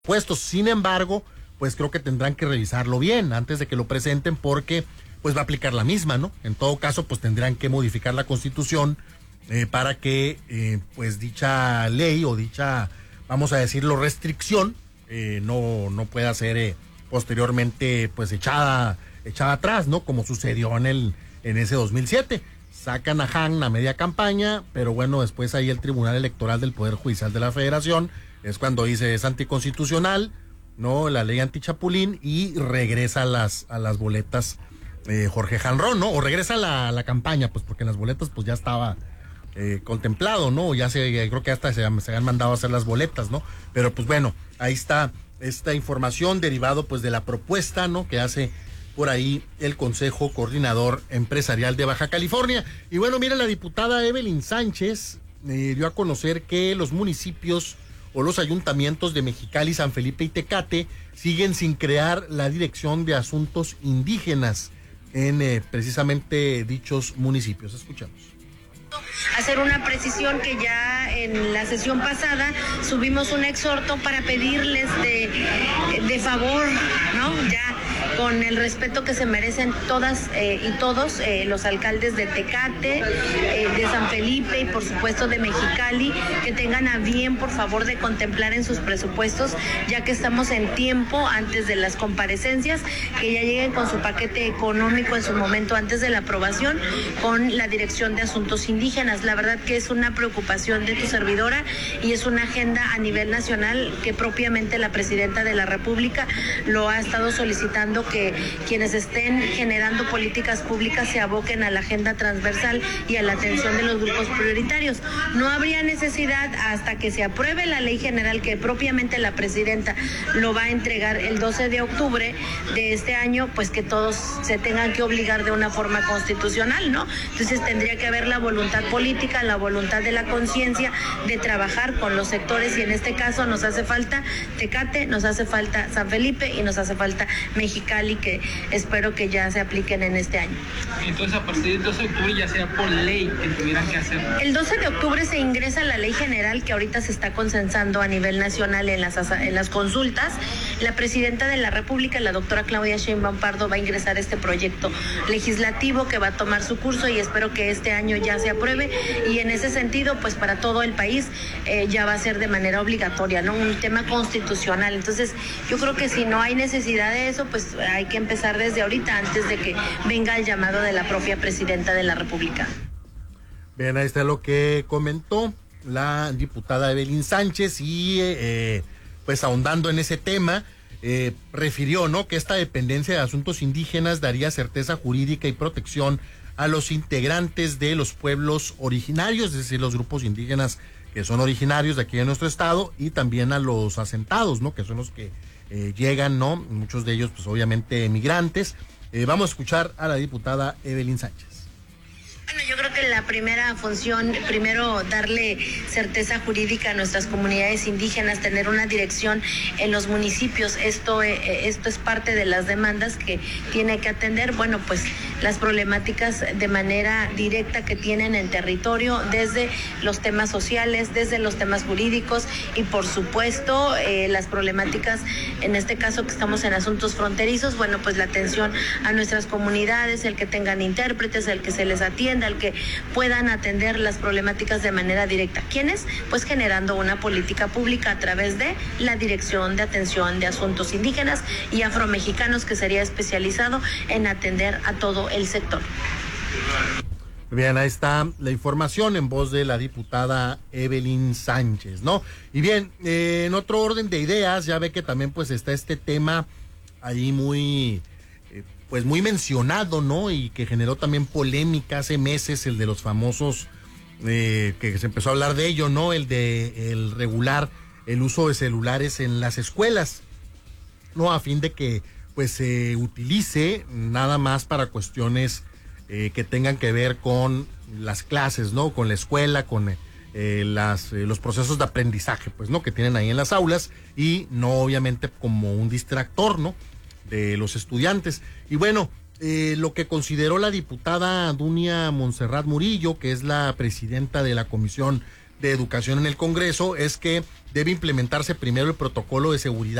puestos. Sin embargo, pues creo que tendrán que revisarlo bien antes de que lo presenten, porque pues va a aplicar la misma, ¿no? En todo caso, pues tendrán que modificar la Constitución para que pues dicha ley o dicha, vamos a decirlo, restricción no pueda ser posteriormente pues echada atrás, ¿no? Como sucedió en ese 2007. Sacan a Han a media campaña, pero bueno, después ahí el Tribunal Electoral del Poder Judicial de la Federación es cuando dice es anticonstitucional, ¿no? La ley antichapulín, y regresa a las boletas Jorge Hanron, ¿no? O regresa a la campaña, pues porque en las boletas pues ya estaba contemplado, ¿no? Creo que hasta se han mandado a hacer las boletas, ¿no? Pero pues bueno, ahí está esta información derivado pues de la propuesta, ¿no? Que hace por ahí el Consejo Coordinador Empresarial de Baja California. Y bueno, mira, la diputada Evelyn Sánchez dio a conocer que los municipios o los ayuntamientos de Mexicali, San Felipe y Tecate siguen sin crear la Dirección de Asuntos Indígenas en precisamente dichos municipios. Escuchamos. Hacer una precisión que ya en la sesión pasada subimos un exhorto para pedirles de favor, ¿no? Ya con el respeto que se merecen todas y todos los alcaldes de Tecate, de San Felipe y por supuesto de Mexicali, que tengan a bien, por favor, de contemplar en sus presupuestos, ya que estamos en tiempo antes de las comparecencias, que ya lleguen con su paquete económico en su momento antes de la aprobación con la Dirección de Asuntos Indígenas. La verdad que es una preocupación de tu servidora y es una agenda a nivel nacional que propiamente la presidenta de la República lo ha estado solicitando, que quienes estén generando políticas públicas se aboquen a la agenda transversal y a la atención de los grupos prioritarios. No habría necesidad hasta que se apruebe la ley general, que propiamente la presidenta lo va a entregar el 12 de octubre de este año, pues que todos se tengan que obligar de una forma constitucional, ¿no? Entonces tendría que haber la voluntad política, la voluntad de la conciencia de trabajar con los sectores, y en este caso nos hace falta Tecate, nos hace falta San Felipe y nos hace falta Mexicali, que espero que ya se apliquen en este año. Entonces, a partir del 12 de octubre ya sea por ley que tuvieran que hacer. El 12 de octubre se ingresa la ley general que ahorita se está consensando a nivel nacional en las consultas. La presidenta de la República, la doctora Claudia Sheinbaum Pardo, va a ingresar este proyecto legislativo que va a tomar su curso y espero que este año ya se apruebe, y en ese sentido, pues para todo el país ya va a ser de manera obligatoria, ¿no? Un tema constitucional. Entonces, yo creo que si no hay necesidad de eso, pues hay que empezar desde ahorita, antes de que venga el llamado de la propia presidenta de la República. Bien, ahí está lo que comentó la diputada Evelyn Sánchez, y pues ahondando en ese tema, refirió, ¿no?, que esta dependencia de asuntos indígenas daría certeza jurídica y protección a los integrantes de los pueblos originarios, es decir, los grupos indígenas que son originarios de aquí de nuestro estado, y también a los asentados, ¿no?, que son los que llegan, ¿no?, muchos de ellos pues obviamente emigrantes. Vamos a escuchar a la diputada Evelyn Sánchez. Bueno, yo creo que la primera función, primero darle certeza jurídica a nuestras comunidades indígenas, tener una dirección en los municipios. Esto es parte de las demandas que tiene que atender, bueno, pues las problemáticas de manera directa que tienen en territorio, desde los temas sociales, desde los temas jurídicos y por supuesto las problemáticas, en este caso que estamos en asuntos fronterizos, bueno, pues la atención a nuestras comunidades, el que tengan intérpretes, el que se les atienda, el que puedan atender las problemáticas de manera directa. ¿Quiénes? Pues generando una política pública a través de la Dirección de Atención de Asuntos Indígenas y Afromexicanos, que sería especializado en atender a todo el sector. Bien, ahí está la información en voz de la diputada Evelyn Sánchez, ¿no? Y bien, en otro orden de ideas, ya ve que también pues está este tema ahí muy mencionado, ¿no? Y que generó también polémica hace meses, el de los famosos, que se empezó a hablar de ello, ¿no? El regular el uso de celulares en las escuelas, ¿no? A fin de que pues se utilice nada más para cuestiones que tengan que ver con las clases, ¿no? Con la escuela, con los procesos de aprendizaje, pues, ¿no?, que tienen ahí en las aulas, y no obviamente como un distractor, ¿no?, de los estudiantes. Y bueno, lo que consideró la diputada Dunia Montserrat Murillo, que es la presidenta de la Comisión de Educación en el Congreso es que debe implementarse primero el protocolo de seguridad